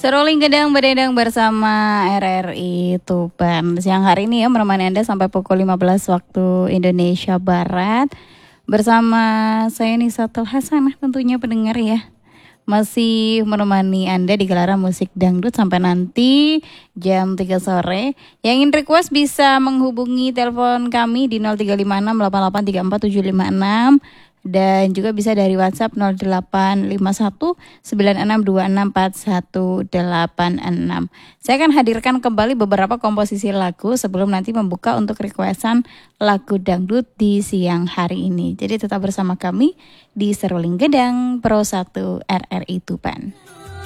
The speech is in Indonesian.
Seruling Gedang Bedendang bersama RRI Tuban. Siang hari ini ya menemani Anda sampai pukul 15 waktu Indonesia Barat. Bersama saya Nisatul Hasanah tentunya pendengar ya. Masih menemani Anda di gelaran musik dangdut sampai nanti jam 3 sore. Yang ingin request bisa menghubungi telepon kami di 0356 8834 756. Dan juga bisa dari WhatsApp 0851 9626 4186. Saya akan hadirkan kembali beberapa komposisi lagu sebelum nanti membuka untuk requestan lagu dangdut di siang hari ini. Jadi tetap bersama kami di Seruling Gedang Pro 1 RRI Tuban.